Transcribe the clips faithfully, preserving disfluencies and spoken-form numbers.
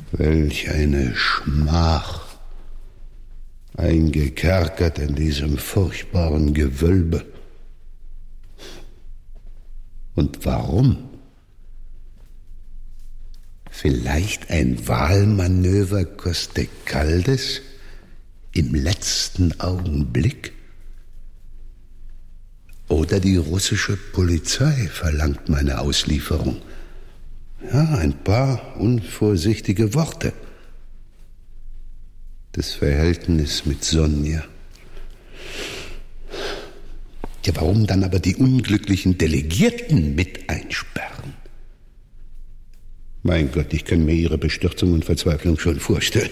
Welch eine Schmach, eingekerkert in diesem furchtbaren Gewölbe. Und warum? Vielleicht ein Wahlmanöver Costecaldes im letzten Augenblick? Oder die russische Polizei verlangt meine Auslieferung. Ja, ein paar unvorsichtige Worte. Das Verhältnis mit Sonja. Ja, warum dann aber die unglücklichen Delegierten mit einsperren? Mein Gott, ich kann mir ihre Bestürzung und Verzweiflung schon vorstellen.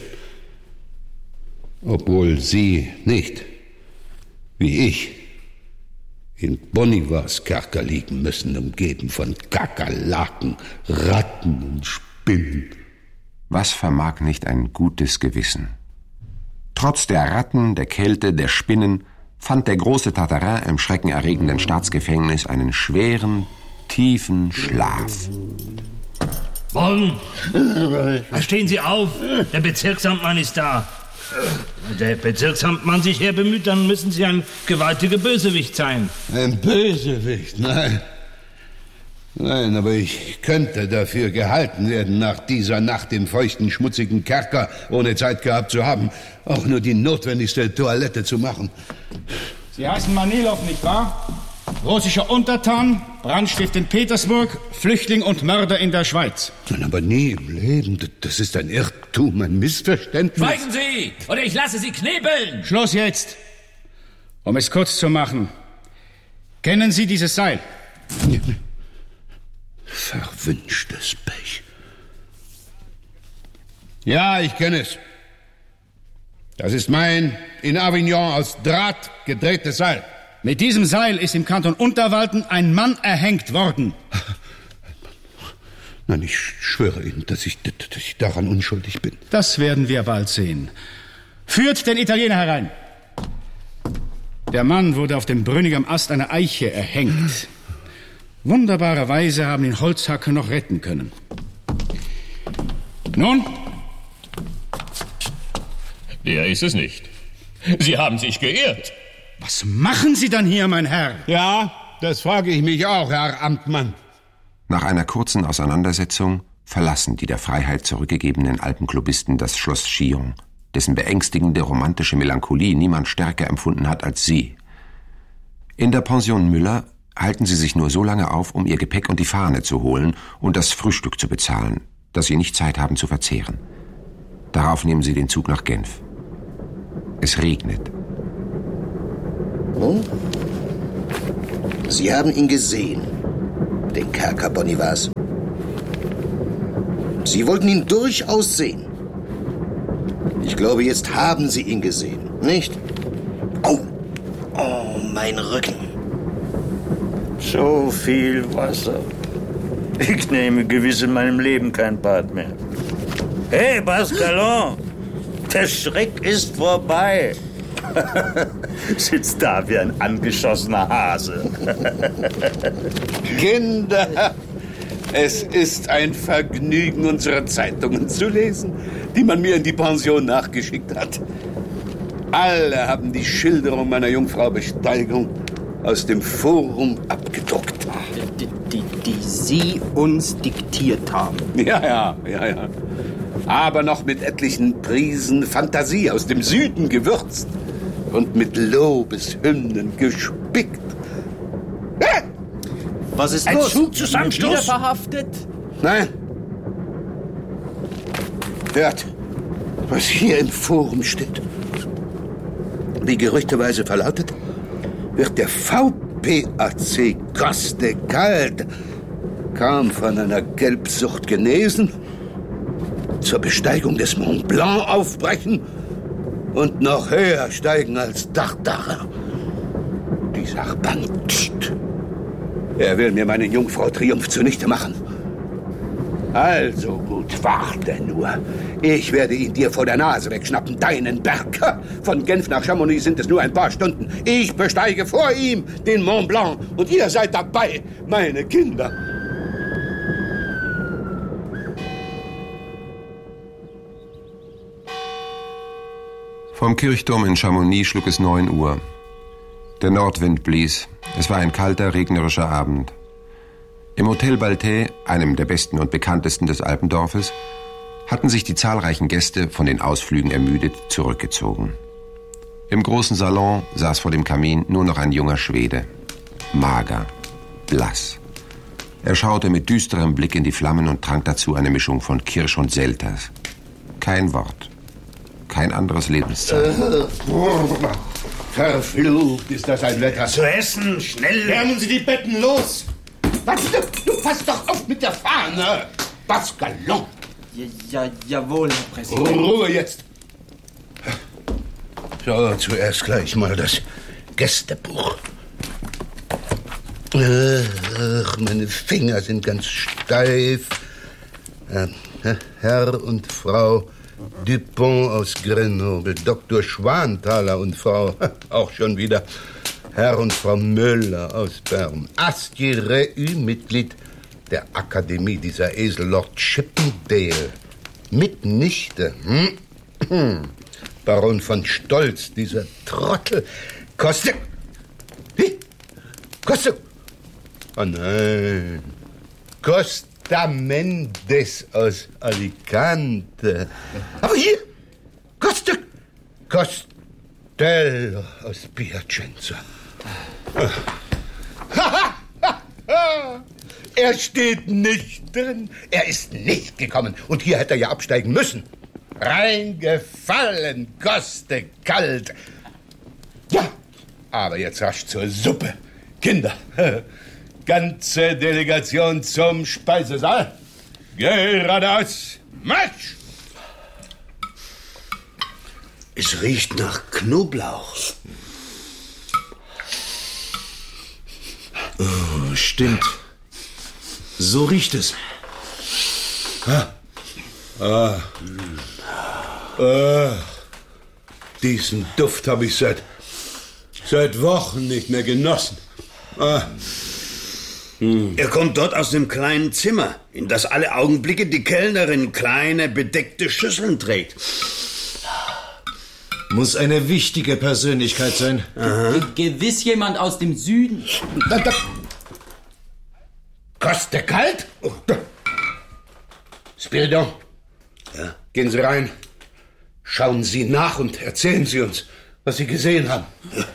Obwohl sie nicht, wie ich, in Bonivars Kerker liegen müssen, umgeben von Kakerlaken, Ratten und Spinnen. Was vermag nicht ein gutes Gewissen? Trotz der Ratten, der Kälte, der Spinnen fand der große Tartarin im schreckenerregenden Staatsgefängnis einen schweren, tiefen Schlaf. Morgen! Stehen Sie auf! Der Bezirksamtmann ist da. Wenn der Bezirksamtmann sich her bemüht, dann müssen Sie ein gewaltiger Bösewicht sein. Ein Bösewicht? Nein. Nein, aber ich könnte dafür gehalten werden, nach dieser Nacht im feuchten, schmutzigen Kerker, ohne Zeit gehabt zu haben, auch nur die notwendigste Toilette zu machen. Sie heißen Manilow, nicht wahr? Russischer Untertan, Brandstift in Petersburg, Flüchtling und Mörder in der Schweiz. Nein, aber nie im Leben. Das ist ein Irrtum, ein Missverständnis. Schweigen Sie, oder ich lasse Sie knebeln! Schluss jetzt! Um es kurz zu machen. Kennen Sie dieses Seil? Verwünschtes Pech. Ja, ich kenne es. Das ist mein in Avignon aus Draht gedrehtes Seil. Mit diesem Seil ist im Kanton Unterwalden ein Mann erhängt worden. Nein, ich schwöre Ihnen, dass ich, dass ich daran unschuldig bin. Das werden wir bald sehen. Führt den Italiener herein. Der Mann wurde auf dem Brünnigam Ast einer Eiche erhängt. Wunderbarerweise haben ihn Holzhacker noch retten können. Nun? Der ist es nicht. Sie haben sich geirrt. Was machen Sie dann hier, mein Herr? Ja, das frage ich mich auch, Herr Amtmann. Nach einer kurzen Auseinandersetzung verlassen die der Freiheit zurückgegebenen Alpenklubisten das Schloss Chillon, dessen beängstigende romantische Melancholie niemand stärker empfunden hat als sie. In der Pension Müller halten sie sich nur so lange auf, um ihr Gepäck und die Fahne zu holen und das Frühstück zu bezahlen, das sie nicht Zeit haben zu verzehren. Darauf nehmen sie den Zug nach Genf. Es regnet. Nun? Sie haben ihn gesehen, den Kerker Bonivars. Sie wollten ihn durchaus sehen. Ich glaube, jetzt haben Sie ihn gesehen, nicht? Oh, oh, mein Rücken. So viel Wasser. Ich nehme gewiss in meinem Leben kein Bad mehr. Hey, Pascalon, der Schreck ist vorbei. Sitzt da wie ein angeschossener Hase. Kinder, es ist ein Vergnügen, unsere Zeitungen zu lesen, die man mir in die Pension nachgeschickt hat. Alle haben die Schilderung meiner Jungfrau-Besteigung aus dem Forum abgedruckt. Die, die, die Sie uns diktiert haben. Ja, ja, ja, ja. Aber noch mit etlichen Prisen Fantasie aus dem Süden gewürzt und mit Lobeshymnen gespickt. Ah! Was ist Ein los? Zugzusammenstoß? Wieder verhaftet? Nein. Hört, was hier im Forum steht. Wie gerüchteweise verlautet, wird der V P A C Costecalde kaum von einer Gelbsucht genesen, zur Besteigung des Mont Blanc aufbrechen und noch höher steigen als Tartarin. Dieser Bandit. Er will mir meinen Jungfrau-Triumph zunichte machen. Also gut, warte nur. Ich werde ihn dir vor der Nase wegschnappen, deinen Berg. Von Genf nach Chamonix sind es nur ein paar Stunden. Ich besteige vor ihm den Mont Blanc und ihr seid dabei, meine Kinder. Vom Kirchturm in Chamonix schlug es neun Uhr. Der Nordwind blies. Es war ein kalter, regnerischer Abend. Im Hotel Baltet, einem der besten und bekanntesten des Alpendorfes, hatten sich die zahlreichen Gäste, von den Ausflügen ermüdet, zurückgezogen. Im großen Salon saß vor dem Kamin nur noch ein junger Schwede. Mager, blass. Er schaute mit düsterem Blick in die Flammen und trank dazu eine Mischung von Kirsch und Selters. Kein Wort. Kein anderes Lebenszeichen. Verflucht ist das ein Wetter. Zu essen, schnell! Wärmen Sie die Betten los! Was, du, du pass doch auf mit der Fahne! Pascalon! Ja, ja, jawohl, Herr Präsident. Ruhe jetzt! So, zuerst gleich mal das Gästebuch. Ach, meine Finger sind ganz steif. Herr und Frau Dupont aus Grenoble, Doktor Schwanthaler und Frau, auch schon wieder, Herr und Frau Müller aus Bern, Astier Reu, Mitglied der Akademie, dieser Esel Lord Chippendale, Mitnichte, hm? Hm. Baron von Stolz, dieser Trottel, Coste, wie? Coste, oh nein, Costa Mendes aus Alicante. Aber hier, Costa, Costello aus Piacenza. Er steht nicht drin. Er ist nicht gekommen. Und hier hätte er ja absteigen müssen. Reingefallen, koste kalt. Ja, aber jetzt rasch zur Suppe. Kinder, ganze Delegation zum Speisesaal. Geradeaus, Marsch! Es riecht nach Knoblauch. Oh, stimmt. So riecht es. Ah. Ah. Ah. Diesen Duft habe ich seit, seit Wochen nicht mehr genossen. Ah. Hm. Er kommt dort aus dem kleinen Zimmer, in das alle Augenblicke die Kellnerin kleine, bedeckte Schüsseln trägt. Muss eine wichtige Persönlichkeit sein. Aha. Gewiss jemand aus dem Süden. Da, da. Koste kalt? Oh. Spiridon. Ja. Gehen Sie rein. Schauen Sie nach und erzählen Sie uns, was Sie gesehen haben. Ja.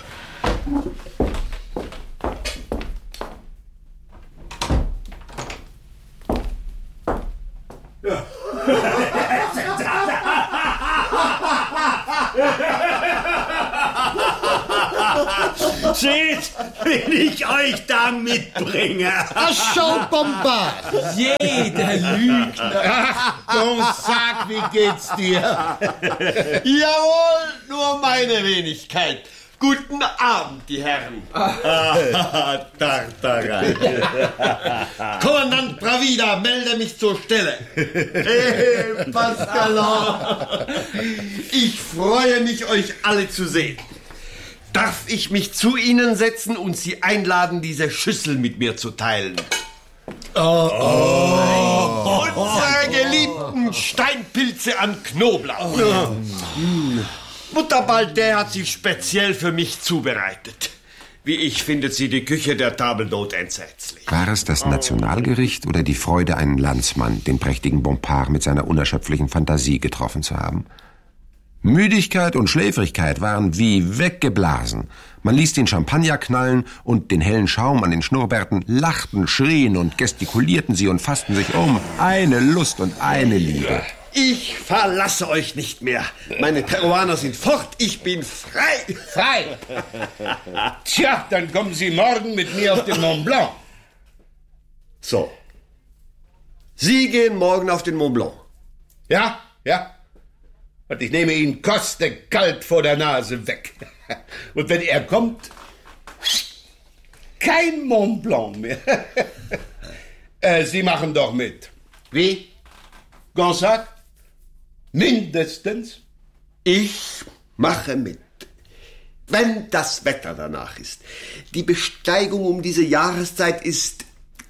Seht, wenn ich euch da mitbringe. Achou, Bombard. Jeder Lügner. Ach, komm, sag, wie geht's dir? Jawohl, nur meine Wenigkeit. Guten Abend, die Herren. Ah, Tartarein. Kommandant Bravida, melde mich zur Stelle. Hey, Pascalon. Ich freue mich, euch alle zu sehen. Darf ich mich zu Ihnen setzen und Sie einladen, diese Schüssel mit mir zu teilen? Oh, oh. Unsere geliebten Steinpilze an Knoblauch. Oh. Mutter Baldet hat sie speziell für mich zubereitet. Wie ich findet sie die Küche der Table d'Hôte entsetzlich. War es das Nationalgericht oder die Freude, einen Landsmann, den prächtigen Bompard, mit seiner unerschöpflichen Fantasie getroffen zu haben? Müdigkeit und Schläfrigkeit waren wie weggeblasen. Man ließ den Champagner knallen und den hellen Schaum an den Schnurrbärten, lachten, schrien und gestikulierten sie und fassten sich um. Eine Lust und eine Liebe. Ich verlasse euch nicht mehr. Meine Peruaner sind fort, ich bin frei. Frei? Tja, dann kommen Sie morgen mit mir auf den Mont Blanc. So. Sie gehen morgen auf den Mont Blanc. Ja, ja. Und ich nehme ihn koste kalt vor der Nase weg. Und wenn er kommt, kein Mont Blanc mehr. äh, Sie machen doch mit. Wie? Gonzague? Mindestens? Ich mache mit. Wenn das Wetter danach ist. Die Besteigung um diese Jahreszeit ist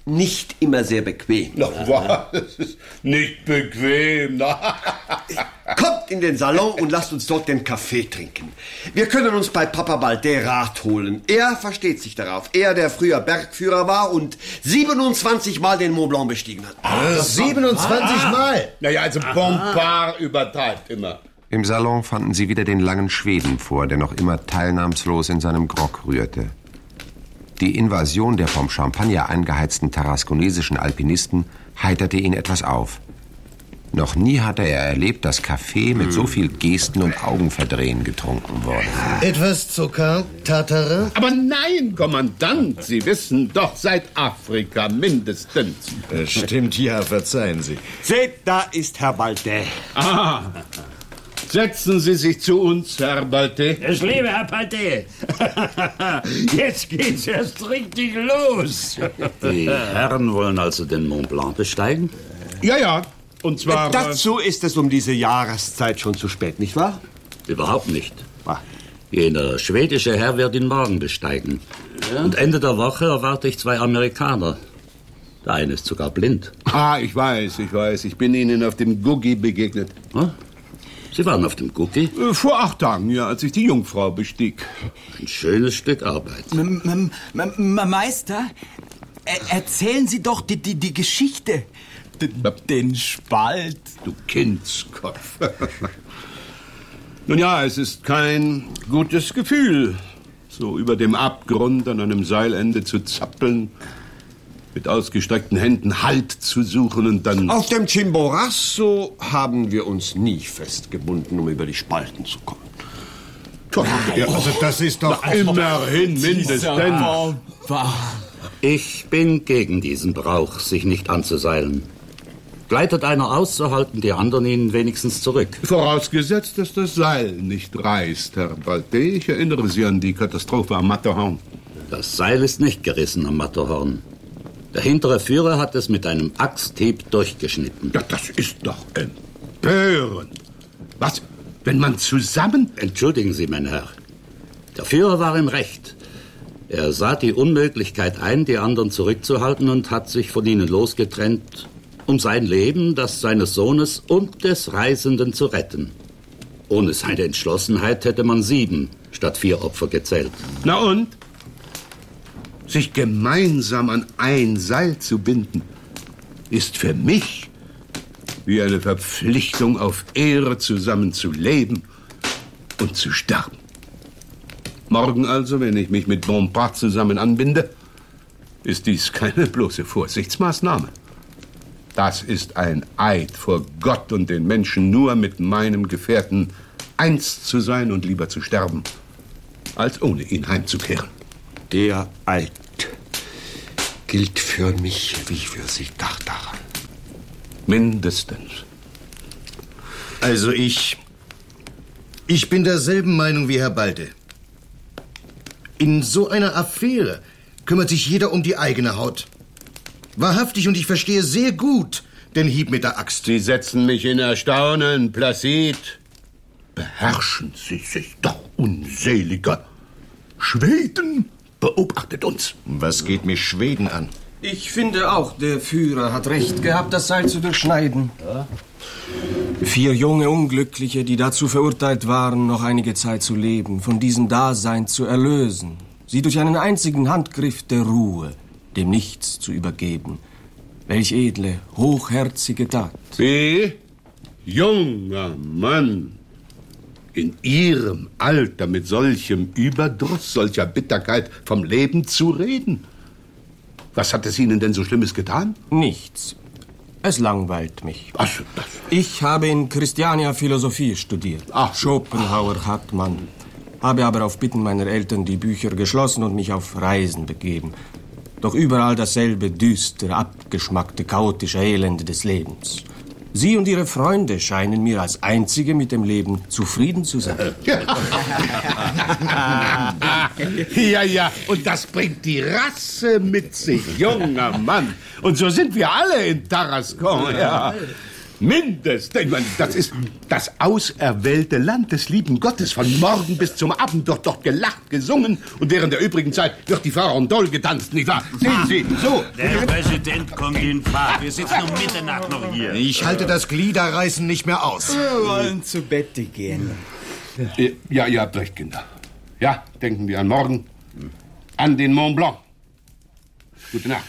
nicht immer sehr bequem. Na, was? Ist nicht bequem. Na. Kommt in den Salon und lasst uns dort den Kaffee trinken. Wir können uns bei Papa Baldet Rat holen. Er versteht sich darauf. Er, der früher Bergführer war und siebenundzwanzig Mal den Mont Blanc bestiegen hat. Ah, siebenundzwanzig Mal? Naja, also Bompard übertreibt immer. Im Salon fanden sie wieder den langen Schweden vor, der noch immer teilnahmslos in seinem Grog rührte. Die Invasion der vom Champagner eingeheizten tarasconesischen Alpinisten heiterte ihn etwas auf. Noch nie hatte er erlebt, dass Kaffee mit so viel Gesten und Augenverdrehen getrunken wurde. Etwas Zucker, Tartare? Aber nein, Kommandant, Sie wissen doch, seit Afrika mindestens. Äh, stimmt, ja, verzeihen Sie. Seht, da ist Herr Baldet. Ah, setzen Sie sich zu uns, Herr Baldet. Das liebe Herr Baldet. Jetzt geht's erst richtig los. Die Herren wollen also den Mont Blanc besteigen? Ja, ja. Und zwar... Äh, dazu ist es um diese Jahreszeit schon zu spät, nicht wahr? Überhaupt nicht. Jener schwedische Herr wird ihn morgen besteigen. Ja? Und Ende der Woche erwarte ich zwei Amerikaner. Der eine ist sogar blind. Ah, ich weiß, ich weiß. Ich bin Ihnen auf dem Guggi begegnet. Hm? Sie waren auf dem Guggi? Äh, vor acht Tagen, ja, als ich die Jungfrau bestieg. Ein schönes Stück Arbeit. M -m -m Meister, er erzählen Sie doch die, die, die Geschichte. D den Spalt. Du Kindskopf. Nun ja, es ist kein gutes Gefühl, so über dem Abgrund an einem Seilende zu zappeln, mit ausgestreckten Händen Halt zu suchen und dann... Auf dem Chimborazo haben wir uns nie festgebunden, um über die Spalten zu kommen. Toll, ja, also das ist doch immerhin mindestens... Ich bin gegen diesen Brauch, sich nicht anzuseilen. Gleitet einer aus, so halten die anderen ihn wenigstens zurück. Vorausgesetzt, dass das Seil nicht reißt, Herr Baldet. Ich erinnere Sie an die Katastrophe am Matterhorn. Das Seil ist nicht gerissen am Matterhorn. Der hintere Führer hat es mit einem Axthieb durchgeschnitten. Ja, das ist doch empörend. Was, wenn man zusammen... Entschuldigen Sie, mein Herr. Der Führer war im Recht. Er sah die Unmöglichkeit ein, die anderen zurückzuhalten und hat sich von ihnen losgetrennt, um sein Leben, das seines Sohnes und des Reisenden zu retten. Ohne seine Entschlossenheit hätte man sieben statt vier Opfer gezählt. Na und? Sich gemeinsam an ein Seil zu binden, ist für mich wie eine Verpflichtung, auf Ehre zusammen zu leben und zu sterben. Morgen also, wenn ich mich mit Bompard zusammen anbinde, ist dies keine bloße Vorsichtsmaßnahme. Das ist ein Eid vor Gott und den Menschen, nur mit meinem Gefährten eins zu sein und lieber zu sterben, als ohne ihn heimzukehren. Der Eid gilt für mich wie für Sie, Tartare. Mindestens. Also ich... Ich bin derselben Meinung wie Herr Baldet. In so einer Affäre kümmert sich jeder um die eigene Haut. Wahrhaftig, und ich verstehe sehr gut den Hieb mit der Axt. Sie setzen mich in Erstaunen, Placid. Beherrschen Sie sich doch, Unseliger. Schweden beobachtet uns. Was geht mich Schweden an? Ich finde auch, der Führer hat recht gehabt, das Seil zu durchschneiden. Ja. Vier junge Unglückliche, die dazu verurteilt waren, noch einige Zeit zu leben, von diesem Dasein zu erlösen, sie durch einen einzigen Handgriff der Ruhe, dem Nichts zu übergeben. Welch edle, hochherzige Tat. Wie, junger Mann, in Ihrem Alter mit solchem Überdruss, solcher Bitterkeit vom Leben zu reden? Was hat es Ihnen denn so Schlimmes getan? Nichts. Es langweilt mich. Ach, das. Ich habe in Christiania Philosophie studiert. Ach. Schopenhauer, Hartmann. Habe aber auf Bitten meiner Eltern die Bücher geschlossen und mich auf Reisen begeben. Doch überall dasselbe düstere, abgeschmackte, chaotische Elende des Lebens. Sie und Ihre Freunde scheinen mir als Einzige mit dem Leben zufrieden zu sein. Ja, ja, und das bringt die Rasse mit sich, junger Mann. Und so sind wir alle in Tarascon, ja. Mindestens. Ich meine, das ist das auserwählte Land des lieben Gottes. Von morgen bis zum Abend wird dort gelacht, gesungen. Und während der übrigen Zeit wird die Farandole getanzt, nicht wahr? Sehen Sie, so. Der Präsident kommt in Fahrt. Wir sitzen um Mitternacht noch hier. Ich halte das Gliederreißen nicht mehr aus. Wir wollen zu Bett gehen. Ja, ihr habt recht, Kinder. Ja, denken wir an morgen. An den Mont Blanc. Gute Nacht.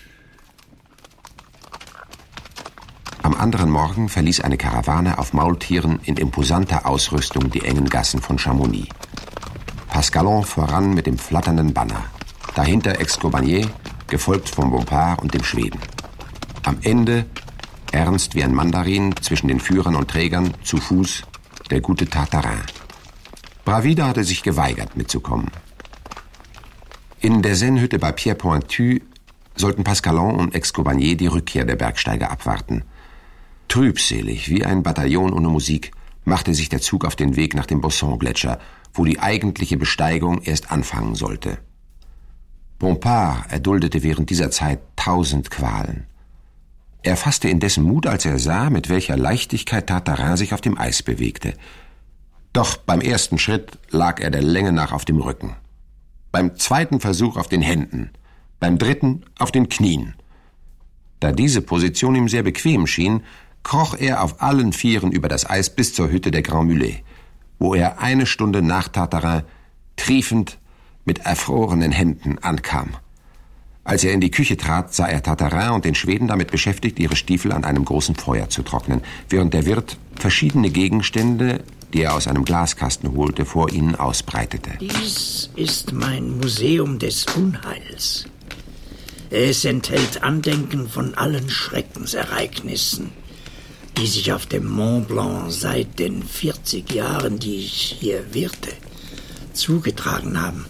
Am anderen Morgen verließ eine Karawane auf Maultieren in imposanter Ausrüstung die engen Gassen von Chamonix. Pascalon voran mit dem flatternden Banner. Dahinter Escobagnier, gefolgt von Bompard und dem Schweden. Am Ende, ernst wie ein Mandarin, zwischen den Führern und Trägern, zu Fuß, der gute Tartarin. Bravida hatte sich geweigert, mitzukommen. In der Sennhütte bei Pierre Pointu sollten Pascalon und Escobagnier die Rückkehr der Bergsteiger abwarten. Trübselig, wie ein Bataillon ohne Musik, machte sich der Zug auf den Weg nach dem Bosson-Gletscher, wo die eigentliche Besteigung erst anfangen sollte. Bompard erduldete während dieser Zeit tausend Qualen. Er fasste indessen Mut, als er sah, mit welcher Leichtigkeit Tartarin sich auf dem Eis bewegte. Doch beim ersten Schritt lag er der Länge nach auf dem Rücken. Beim zweiten Versuch auf den Händen, beim dritten auf den Knien. Da diese Position ihm sehr bequem schien, kroch er auf allen Vieren über das Eis bis zur Hütte der Grand Mulets, wo er eine Stunde nach Tartarin triefend mit erfrorenen Händen ankam. Als er in die Küche trat, sah er Tartarin und den Schweden damit beschäftigt, ihre Stiefel an einem großen Feuer zu trocknen, während der Wirt verschiedene Gegenstände, die er aus einem Glaskasten holte, vor ihnen ausbreitete. Dies ist mein Museum des Unheils. Es enthält Andenken von allen Schreckensereignissen, die sich auf dem Mont Blanc seit den vierzig Jahren, die ich hier wirte, zugetragen haben.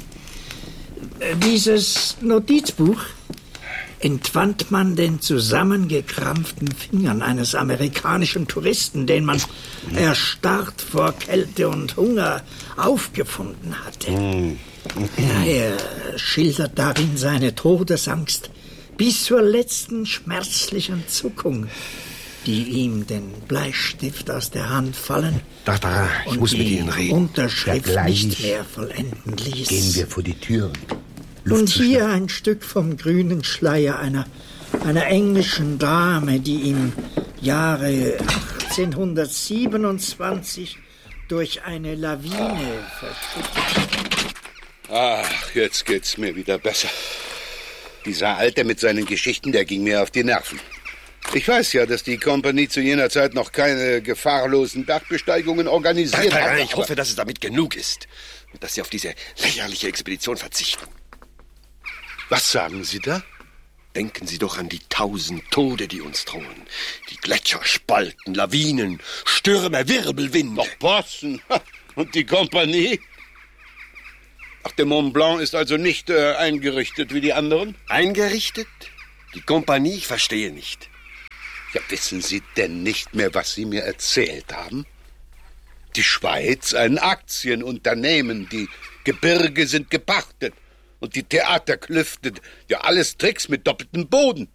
Dieses Notizbuch entwand man den zusammengekrampften Fingern eines amerikanischen Touristen, den man erstarrt vor Kälte und Hunger aufgefunden hatte. Ja, er schildert darin seine Todesangst bis zur letzten schmerzlichen Zuckung, die ihm den Bleistift aus der Hand fallen Tartarin, ich und muss mit die Ihnen reden. Unterschrift Ja, nicht mehr vollenden ließ. Gehen wir vor die Türen. Und hier ein Stück vom grünen Schleier einer, einer englischen Dame, die im Jahre achtzehnhundertsiebenundzwanzig durch eine Lawine verschüttet. Ach, jetzt geht's mir wieder besser. Dieser Alte mit seinen Geschichten, der ging mir auf die Nerven. Ich weiß ja, dass die Kompanie zu jener Zeit noch keine gefahrlosen Bergbesteigungen organisiert Tartarin, hat. ich hoffe, dass es damit genug ist und dass Sie auf diese lächerliche Expedition verzichten. Was sagen Sie da? Denken Sie doch an die tausend Tode, die uns drohen. Die Gletscher spalten, Lawinen, Stürme, Wirbelwinde. Noch Bossen. Und die Kompanie? Ach, der Mont Blanc ist also nicht äh, eingerichtet wie die anderen? Eingerichtet? Die Kompanie? Ich verstehe nicht. Ja, wissen Sie denn nicht mehr, was Sie mir erzählt haben? Die Schweiz, ein Aktienunternehmen, die Gebirge sind gepachtet. Und die Theaterklüfte, ja alles Tricks mit doppeltem Boden.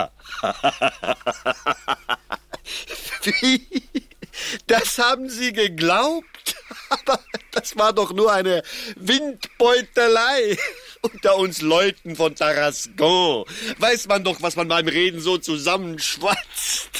Wie? Das haben Sie geglaubt? Aber das war doch nur eine Windbeutelei. Unter uns Leuten von Tarascon weiß man doch, was man beim Reden so zusammenschwatzt.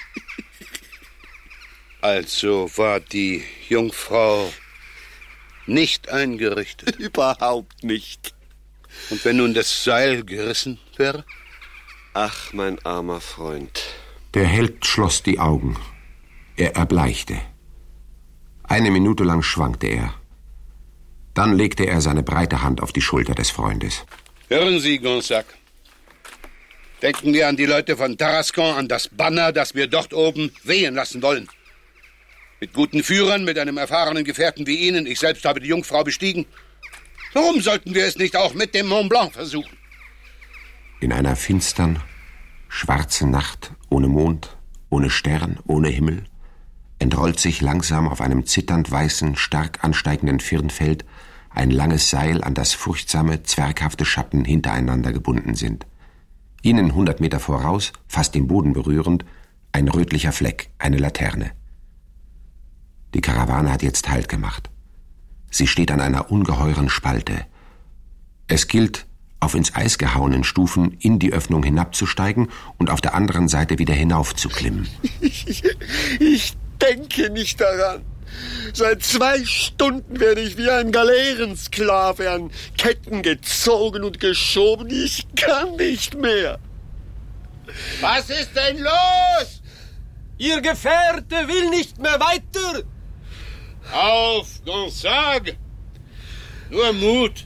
Also war die Jungfrau nicht eingerichtet? Überhaupt nicht. Und wenn nun das Seil gerissen wäre? Ach, mein armer Freund. Der Held schloss die Augen. Er erbleichte. Eine Minute lang schwankte er. Dann legte er seine breite Hand auf die Schulter des Freundes. Hören Sie, Gonzague. Denken wir an die Leute von Tarascon, an das Banner, das wir dort oben wehen lassen wollen. Mit guten Führern, mit einem erfahrenen Gefährten wie Ihnen. Ich selbst habe die Jungfrau bestiegen. Warum sollten wir es nicht auch mit dem Mont Blanc versuchen? In einer finstern, schwarzen Nacht, ohne Mond, ohne Stern, ohne Himmel, entrollt sich langsam auf einem zitternd weißen, stark ansteigenden Firnfeld ein langes Seil, an das furchtsame, zwerghafte Schatten hintereinander gebunden sind. Ihnen hundert Meter voraus, fast den Boden berührend, Ein rötlicher Fleck, eine Laterne. Die Karawane hat jetzt Halt gemacht. Sie steht an einer ungeheuren Spalte. Es gilt, auf ins Eis gehauenen Stufen in die Öffnung hinabzusteigen und auf der anderen Seite wieder hinaufzuklimmen. Ich, ich denke nicht daran. Seit zwei Stunden werde ich wie ein Galeerensklave an Ketten gezogen und geschoben. Ich kann nicht mehr. Was ist denn los? Ihr Gefährte will nicht mehr weiter. Auf, Gonzague! Nur Mut!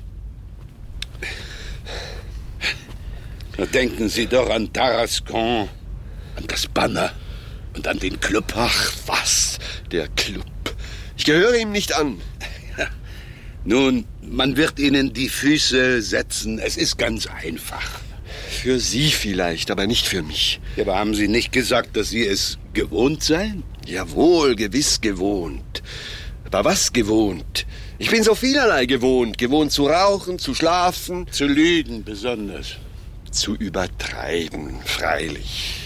Da denken Sie doch an Tarascon, an das Banner und an den Club. Ach, was? Der Club. Ich gehöre ihm nicht an. Ja. Nun, man wird Ihnen die Füße setzen. Es ist ganz einfach. Für Sie vielleicht, aber nicht für mich. Ja, aber haben Sie nicht gesagt, dass Sie es gewohnt seien? Jawohl, gewiss gewohnt. Aber was gewohnt? Ich bin so vielerlei gewohnt. Gewohnt zu rauchen, zu schlafen. Zu lügen besonders. Zu übertreiben, freilich.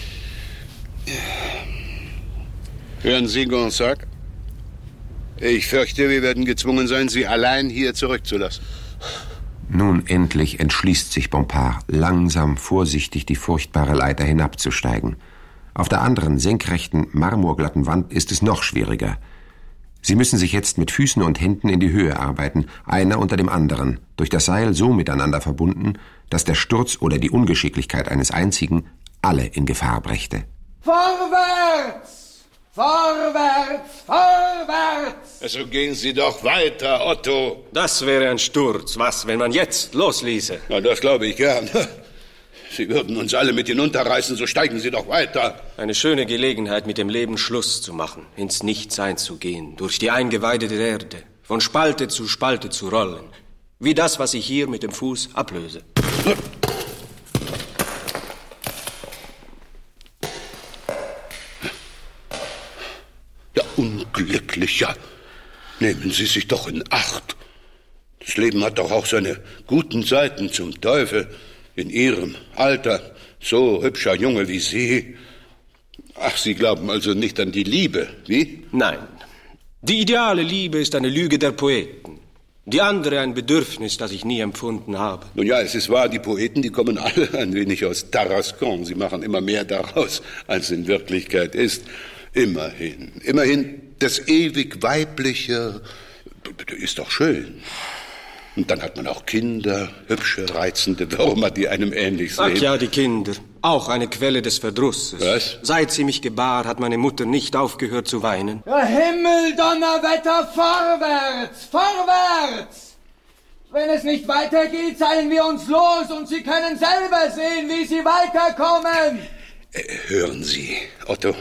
Hören Sie, Gonzague? Ich fürchte, wir werden gezwungen sein, Sie allein hier zurückzulassen. Nun endlich entschließt sich Bompard, langsam, vorsichtig die furchtbare Leiter hinabzusteigen. Auf der anderen senkrechten, marmorglatten Wand ist es noch schwieriger. Sie müssen sich jetzt mit Füßen und Händen in die Höhe arbeiten, einer unter dem anderen, durch das Seil so miteinander verbunden, dass der Sturz oder die Ungeschicklichkeit eines einzigen alle in Gefahr brächte. Vorwärts! Vorwärts! Vorwärts! Also gehen Sie doch weiter, Otto. Das wäre ein Sturz. Was, wenn man jetzt losließe? Na, das glaube ich gern. Sie würden uns alle mit hinunterreißen, so steigen Sie doch weiter. Eine schöne Gelegenheit, mit dem Leben Schluss zu machen, ins Nichtsein zu gehen, durch die Eingeweide der Erde, von Spalte zu Spalte zu rollen, wie das, was ich hier mit dem Fuß ablöse. Ja, Unglücklicher. Nehmen Sie sich doch in Acht. Das Leben hat doch auch seine guten Seiten, zum Teufel. In Ihrem Alter, so hübscher Junge wie Sie. Ach, Sie glauben also nicht an die Liebe, wie? Nein. Die ideale Liebe ist eine Lüge der Poeten. Die andere ein Bedürfnis, das ich nie empfunden habe. Nun ja, es ist wahr, die Poeten, die kommen alle ein wenig aus Tarascon. Sie machen immer mehr daraus, als in Wirklichkeit ist. Immerhin, immerhin, das ewig Weibliche ist doch schön. Und dann hat man auch Kinder, hübsche, reizende Würmer, die einem ähnlich sehen. Ach ja, die Kinder. Auch eine Quelle des Verdrusses. Was? Seit sie mich gebar, hat meine Mutter nicht aufgehört zu weinen. Ja, Himmel, Donnerwetter, vorwärts! Vorwärts! Wenn es nicht weitergeht, seilen wir uns los und Sie können selber sehen, wie Sie weiterkommen. Äh, hören Sie, Otto.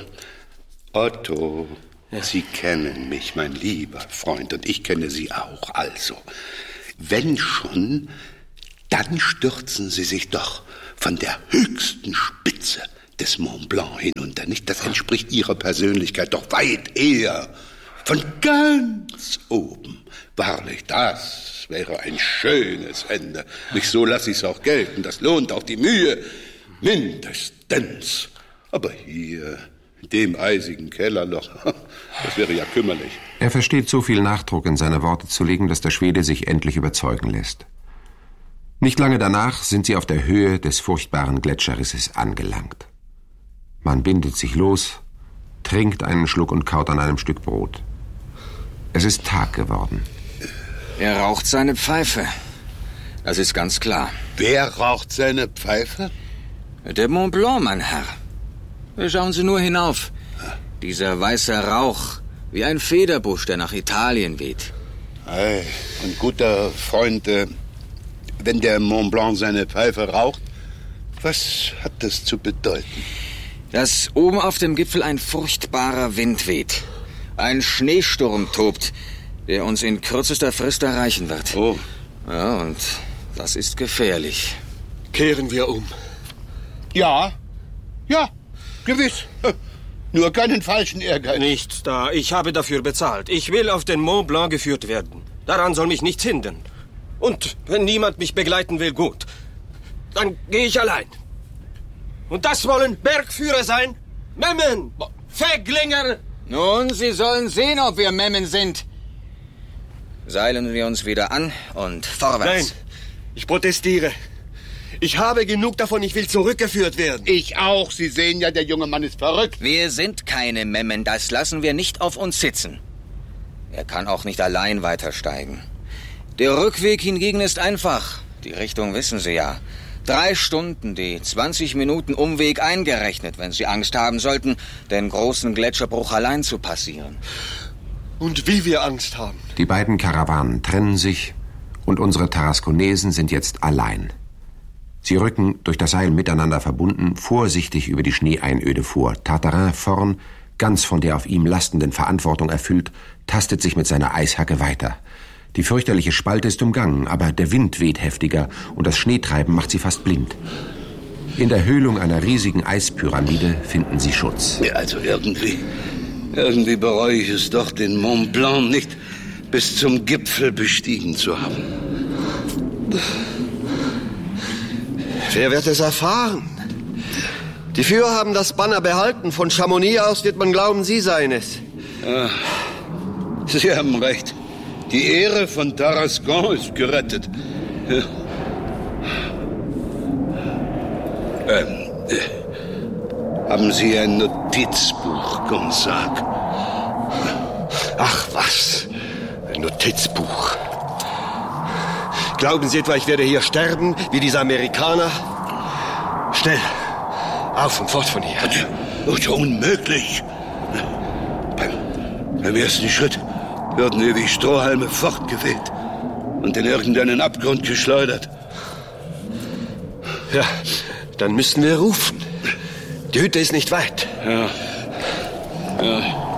Otto, ja. Sie kennen mich, mein lieber Freund, und ich kenne Sie auch. Also, wenn schon, dann stürzen Sie sich doch von der höchsten Spitze des Mont Blanc hinunter, nicht? Das entspricht Ihrer Persönlichkeit doch weit eher. Von ganz oben. Wahrlich, das wäre ein schönes Ende. Nicht so lasse ich's auch gelten. Das lohnt auch die Mühe. Mindestens. Aber hier, in dem eisigen Kellerloch, das wäre ja kümmerlich. Er versteht so viel Nachdruck in seine Worte zu legen, dass der Schwede sich endlich überzeugen lässt. Nicht lange danach sind sie auf der Höhe des furchtbaren Gletscherrisses angelangt. Man bindet sich los, trinkt einen Schluck und kaut an einem Stück Brot. Es ist Tag geworden. Er raucht seine Pfeife. Das ist ganz klar. Wer raucht seine Pfeife? Der Mont Blanc, mein Herr. Schauen Sie nur hinauf. Dieser weiße Rauch, wie ein Federbusch, der nach Italien weht. Ei, ein guter Freund, äh, wenn der Mont Blanc seine Pfeife raucht, was hat das zu bedeuten? Dass oben auf dem Gipfel ein furchtbarer Wind weht. Ein Schneesturm tobt, der uns in kürzester Frist erreichen wird. Oh. Ja, und das ist gefährlich. Kehren wir um. Ja, ja, gewiss. Nur keinen falschen Ehrgeiz. Nichts da. Ich habe dafür bezahlt. Ich will auf den Mont Blanc geführt werden. Daran soll mich nichts hindern. Und wenn niemand mich begleiten will, gut. Dann gehe ich allein. Und das wollen Bergführer sein? Memmen! Feglinger! Nun, Sie sollen sehen, ob wir Memmen sind. Seilen wir uns wieder an und vorwärts. Nein, ich protestiere. Ich habe genug davon, ich will zurückgeführt werden. Ich auch. Sie sehen ja, der junge Mann ist verrückt. Wir sind keine Memmen, das lassen wir nicht auf uns sitzen. Er kann auch nicht allein weitersteigen. Der Rückweg hingegen ist einfach. Die Richtung wissen Sie ja. Drei Stunden, die zwanzig Minuten Umweg eingerechnet, wenn Sie Angst haben sollten, den großen Gletscherbruch allein zu passieren. Und wie wir Angst haben. Die beiden Karawanen trennen sich und unsere Tarasconesen sind jetzt allein. Sie rücken, durch das Seil miteinander verbunden, vorsichtig über die Schneeeinöde vor. Tartarin vorn, ganz von der auf ihm lastenden Verantwortung erfüllt, tastet sich mit seiner Eishacke weiter. Die fürchterliche Spalte ist umgangen, aber der Wind weht heftiger und das Schneetreiben macht sie fast blind. In der Höhlung einer riesigen Eispyramide finden sie Schutz. Ja, also irgendwie, irgendwie bereue ich es doch, den Mont Blanc nicht bis zum Gipfel bestiegen zu haben. Wer wird es erfahren? Die Führer haben das Banner behalten. Von Chamonix aus wird man glauben, sie seien es. Ja, Sie haben recht. Die Ehre von Tarascon ist gerettet. Ja. Ähm, äh, haben Sie ein Notizbuch, Gonzague? Ach was, ein Notizbuch. Glauben Sie etwa, ich werde hier sterben, wie diese Amerikaner? Schnell, auf und fort von hier. Das ist unmöglich. Beim, beim ersten Schritt würden wir wie Strohhalme fortgeweht und in irgendeinen Abgrund geschleudert. Ja, dann müssen wir rufen. Die Hütte ist nicht weit. Ja, ja.